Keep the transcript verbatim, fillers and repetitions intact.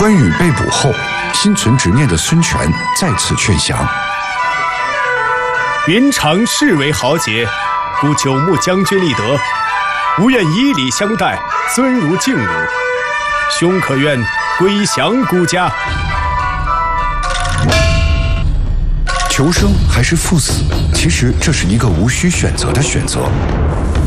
关羽被捕后，心存执念的孙权再次劝降。 云长视为豪杰，故久慕将军立德，吾愿以礼相待，尊如敬汝。兄可愿归降孤家？ 求生还是赴死？其实这是一个无需选择的选择。